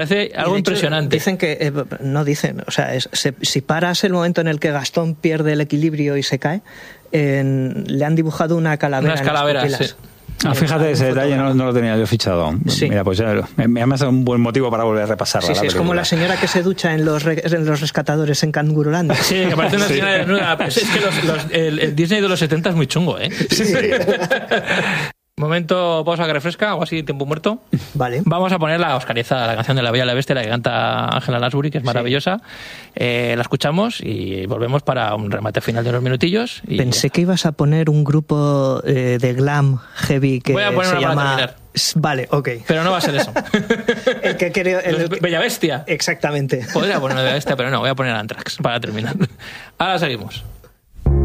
Parece algo impresionante. Dicen que, no dicen, o sea, si paras el momento en el que Gastón pierde el equilibrio y se cae, le han dibujado una calavera. Unas calaveras, sí. Fíjate, ese detalle no lo tenía yo fichado. Sí. Mira, pues ya me ha dado un buen motivo para volver a repasarla. Sí, es como la señora que se ducha en los rescatadores en Cangurolandia. Sí, que parece una señora desnuda. Es que el Disney de los 70 es muy chungo, ¿eh? Sí. Momento pausa que refresca, algo así, tiempo muerto. Vale. Vamos a poner la Oscarizada, la canción de La Bella y la Bestia, la que canta Ángela Lansbury, que es maravillosa. La escuchamos y volvemos para un remate final de unos minutillos. Pensé que ibas a poner un grupo de glam heavy que voy a poner se una llama... para terminar. Vale, ok. Pero no va a ser eso. El que creo... Bella Bestia. Exactamente. Podría poner una Bella Bestia, pero no, voy a poner Anthrax para terminar. Ahora seguimos.